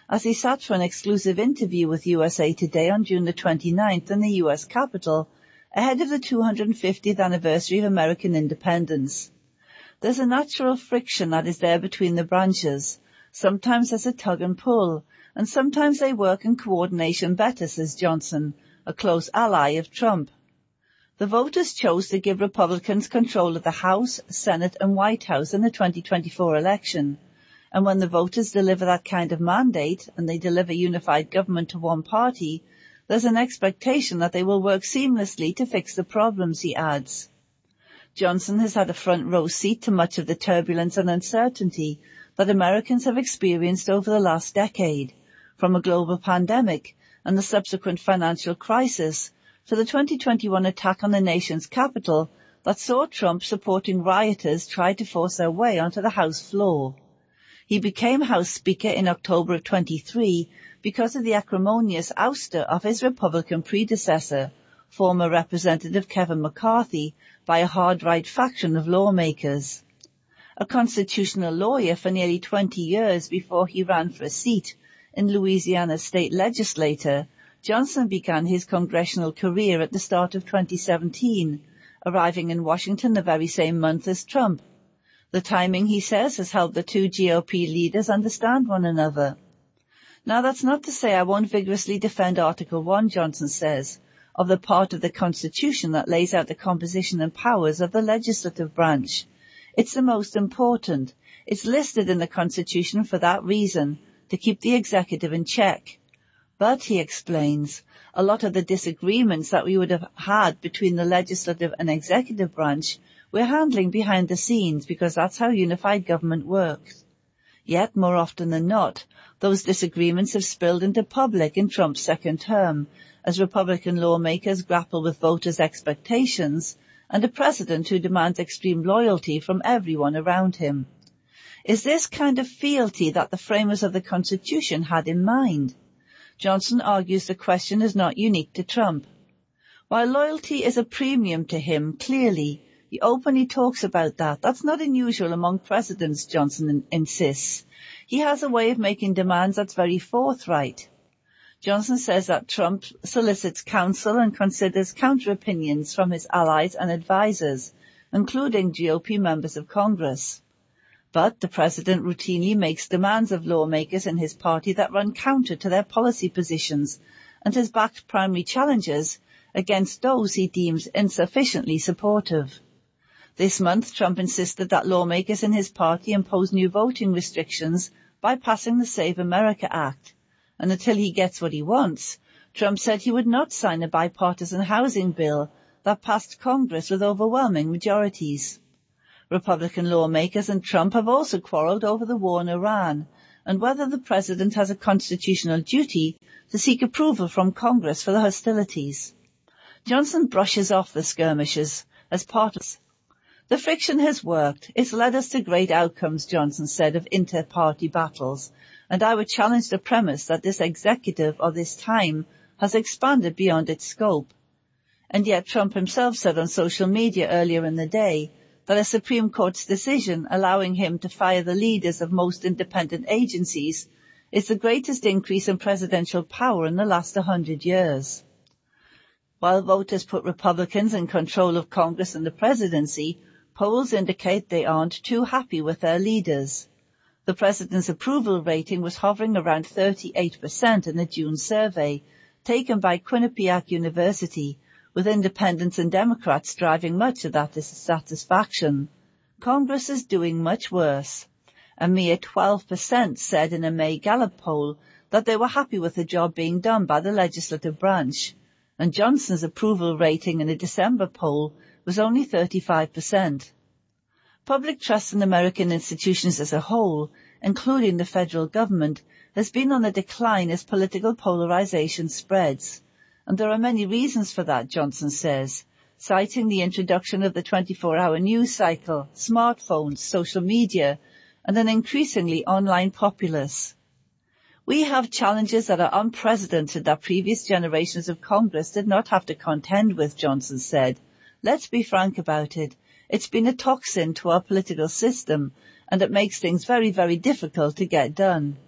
as he sat for an exclusive interview with USA Today on June the 29th in the US Capitol, ahead of the 250th anniversary of American independence. There's a natural friction that is there between the branches. Sometimes there's a tug and pull, and sometimes they work in coordination better, says Johnson, a close ally of Trump. The voters chose to give Republicans control of the House, Senate and White House in the 2024 election. And when the voters deliver that kind of mandate, and they deliver unified government to one party, there's an expectation that they will work seamlessly to fix the problems, he adds. Johnson has had a front row seat to much of the turbulence and uncertainty that Americans have experienced over the last decade, from a global pandemic and the subsequent financial crisis to the 2021 attack on the nation's capital that saw Trump supporting rioters try to force their way onto the House floor. He became House Speaker in October of 23 because of the acrimonious ouster of his Republican predecessor, former Representative Kevin McCarthy, by a hard-right faction of lawmakers. A constitutional lawyer for nearly 20 years before he ran for a seat in Louisiana's state legislature, Johnson began his congressional career at the start of 2017, arriving in Washington the very same month as Trump. The timing, he says, has helped the two GOP leaders understand one another. Now, that's not to say I won't vigorously defend Article 1, Johnson says, of the part of the Constitution that lays out the composition and powers of the legislative branch. It's the most important. It's listed in the Constitution for that reason, to keep the executive in check. But, he explains, a lot of the disagreements that we would have had between the legislative and executive branch we're handling behind the scenes because that's how unified government works. Yet, more often than not, those disagreements have spilled into public in Trump's second term, as Republican lawmakers grapple with voters' expectations and a president who demands extreme loyalty from everyone around him. Is this kind of fealty that the framers of the Constitution had in mind? Johnson argues the question is not unique to Trump. While loyalty is a premium to him, clearly, he openly talks about that. That's not unusual among presidents, Johnson insists. He has a way of making demands that's very forthright. Johnson says that Trump solicits counsel and considers counter-opinions from his allies and advisers, including GOP members of Congress. But the president routinely makes demands of lawmakers in his party that run counter to their policy positions and has backed primary challenges against those he deems insufficiently supportive. This month, Trump insisted that lawmakers in his party impose new voting restrictions by passing the Save America Act. And until he gets what he wants, Trump said he would not sign a bipartisan housing bill that passed Congress with overwhelming majorities. Republican lawmakers and Trump have also quarreled over the war in Iran and whether the president has a constitutional duty to seek approval from Congress for the hostilities. Johnson brushes off the skirmishes as part of the friction has worked. It's led us to great outcomes, Johnson said, of inter-party battles, and I would challenge the premise that this executive of this time has expanded beyond its scope. And yet Trump himself said on social media earlier in the day that a Supreme Court's decision allowing him to fire the leaders of most independent agencies is the greatest increase in presidential power in the last 100 years. While voters put Republicans in control of Congress and the presidency, polls indicate they aren't too happy with their leaders. The president's approval rating was hovering around 38% in the June survey, taken by Quinnipiac University, with independents and Democrats driving much of that dissatisfaction. Congress is doing much worse. A mere 12% said in a May Gallup poll that they were happy with the job being done by the legislative branch, and Johnson's approval rating in a December poll was only 35%. Public trust in American institutions as a whole, including the federal government, has been on the decline as political polarization spreads. And there are many reasons for that, Johnson says, citing the introduction of the 24-hour news cycle, smartphones, social media, and an increasingly online populace. We have challenges that are unprecedented that previous generations of Congress did not have to contend with, Johnson said. Let's be frank about it. It's been a toxin to our political system, and it makes things very, very difficult to get done.